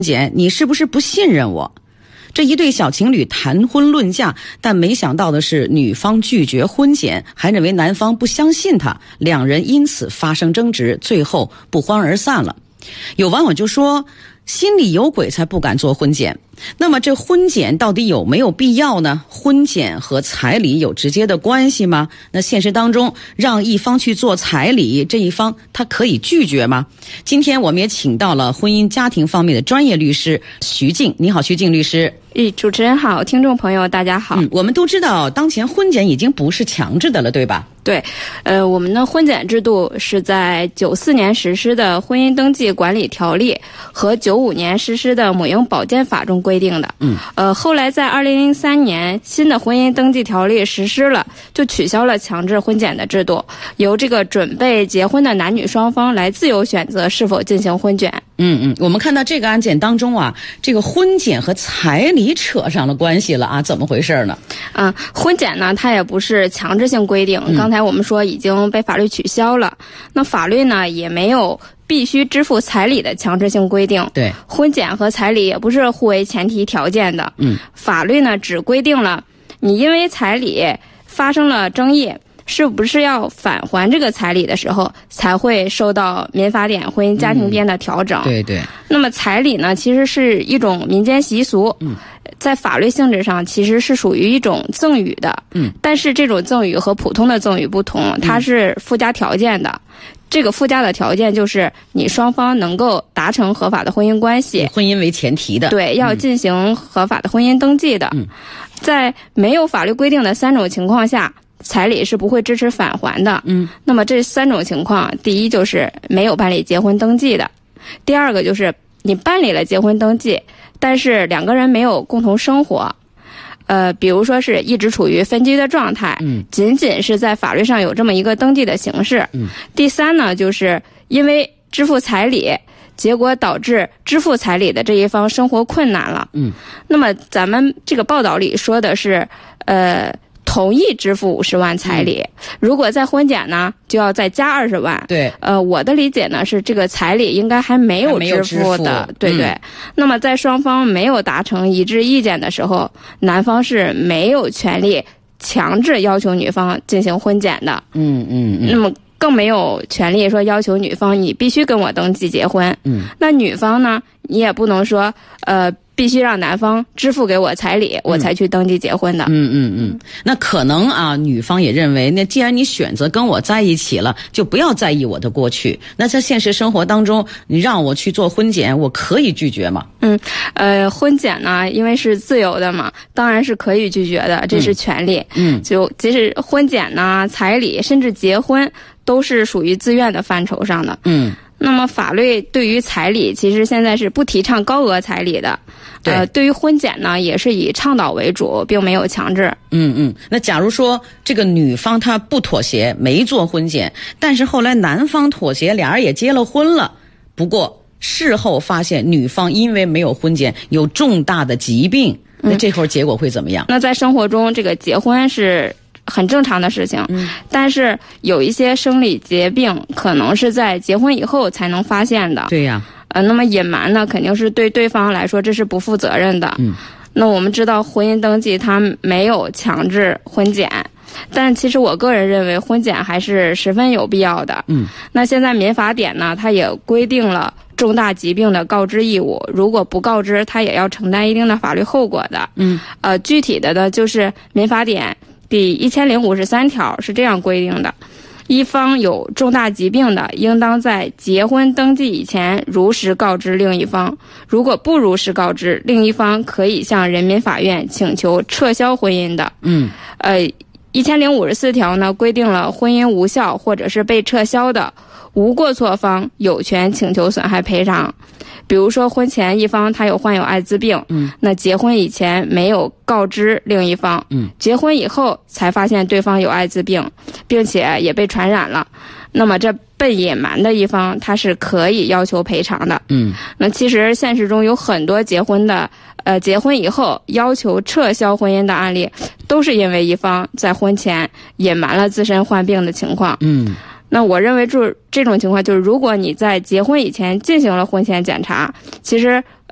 检，你是不是不信任我？这一对小情侣谈婚论嫁，但没想到的是，女方拒绝婚检，还认为男方不相信她，两人因此发生争执，最后不欢而散了。有网友就说，心里有鬼才不敢做婚检。那么这婚检到底有没有必要呢？婚检和彩礼有直接的关系吗？那现实当中让一方去做彩礼，这一方他可以拒绝吗？今天我们也请到了婚姻家庭方面的专业律师徐静。你好，徐静律师。 主持人好，听众朋友大家好。 我们都知道当前婚检已经不是强制的了，对吧？ 对，我们的婚检制度是在94年实施的婚姻登记管理条例和95年实施的母婴保健法中规定的。后来在2003年新的婚姻登记条例实施了，就取消了强制婚检的制度，由这个准备结婚的男女双方来自由选择是否进行婚检。 我们看到这个案件当中啊，这个婚检和彩礼扯上了关系了啊，怎么回事呢？ 婚检呢，它也不是强制性规定，刚才我们说已经被法律取消了，那法律呢也没有必须支付彩礼的强制性规定。 对， 婚检和彩礼也不是互为前提条件的。法律呢只规定了你因为彩礼发生了争议，是不是要返还这个彩礼的时候，才会受到民法典婚姻家庭编的调整。 对对。 那么彩礼呢，其实是一种民间习俗。在法律性质上其实是属于一种赠与的。但是这种赠与和普通的赠与不同，它是附加条件的。这个附加的条件就是你双方能够达成合法的婚姻关系，以婚姻为前提的。 对，要进行合法的婚姻登记的。在没有法律规定的3种情况下，彩礼是不会支持返还的。那么这3种情况，第一就是没有办理结婚登记的，第二个就是你办理了结婚登记，但是两个人没有共同生活，比如说是一直处于分居的状态，仅仅是在法律上有这么一个登记的形式。第三呢，就是因为支付彩礼，结果导致支付彩礼的这一方生活困难了。那么咱们这个报道里说的是，同意支付50万彩礼，如果在婚检呢，就要再加20万。 对， 我的理解呢是这个彩礼应该还没有支付的，对对。那么在双方没有达成一致意见的时候，男方是没有权利强制要求女方进行婚检的。那么更没有权利说要求女方你必须跟我登记结婚。那女方呢，你也不能说必须让男方支付给我彩礼，我才去登记结婚的。 那可能啊，女方也认为，那既然你选择跟我在一起了，就不要在意我的过去。那在现实生活当中，你让我去做婚检，我可以拒绝吗？ 婚检呢，因为是自由的嘛，当然是可以拒绝的，这是权利。就即使婚检呢、彩礼，甚至结婚，都是属于自愿的范畴上的。那么法律对于彩礼其实现在是不提倡高额彩礼的。对于婚检呢，也是以倡导为主，并没有强制。 那假如说这个女方她不妥协，没做婚检，但是后来男方妥协，俩人也结了婚了，不过事后发现女方因为没有婚检有重大的疾病，那这会儿结果会怎么样？ 那在生活中，这个结婚是很正常的事情，但是有一些生理疾病可能是在结婚以后才能发现的。 对呀。 那么隐瞒呢，肯定是对对方来说这是不负责任的。那我们知道婚姻登记它没有强制婚检，但其实我个人认为婚检还是十分有必要的。那现在民法典呢，它也规定了重大疾病的告知义务，如果不告知，它也要承担一定的法律后果的。具体的呢，就是民法典第1053条是这样规定的：一方有重大疾病的，应当在结婚登记以前如实告知另一方，如果不如实告知，另一方可以向人民法院请求撤销婚姻的。1054条呢，规定了婚姻无效或者是被撤销的，无过错方有权请求损害赔偿。比如说婚前一方他患有艾滋病，那结婚以前没有告知另一方，结婚以后才发现对方有艾滋病，并且也被传染了，那么这被隐瞒的一方他是可以要求赔偿的。那其实现实中有很多结婚以后要求撤销婚姻的案例，都是因为一方在婚前隐瞒了自身患病的情况。那我认为这种情况就是，如果你在结婚以前进行了婚前检查，其实